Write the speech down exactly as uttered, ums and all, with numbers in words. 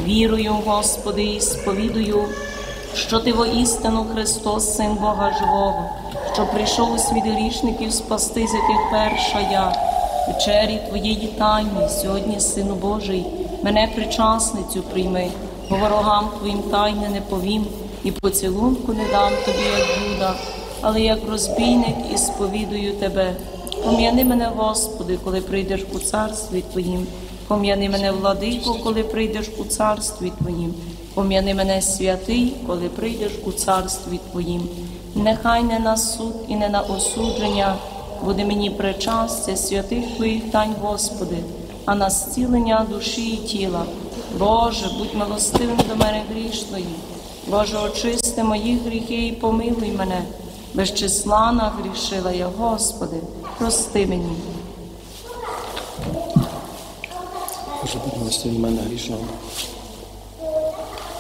Вірую, Господи, і сповідую, що Ти воістину Христос, Син Бога Живого, що прийшов у світ грішників спасти, з яких перша я. Вечері Твоєї тайні, сьогодні, Сину Божий, мене причасницю прийми, бо ворогам Твоїм тайне не повім, і поцілунку не дам Тобі, як Юда, але як розбійник і сповідую Тебе. Пом'яни мене, Господи, коли прийдеш у царстві Твоїм. Пом'яни мене, Владико, коли прийдеш у царстві Твоїм. Пом'яни мене, святий, коли прийдеш у царстві Твоїм. Нехай не на суд і не на осудження буде мені причастя святих Твоїх тайн, Господи, а на зцілення душі і тіла. Боже, будь милостивим до мене грішної. Боже, очисти мої гріхи і помилуй мене. Без числа нагрішила я, Господи, прости мені. Боже, будь милостивий до мене грішного.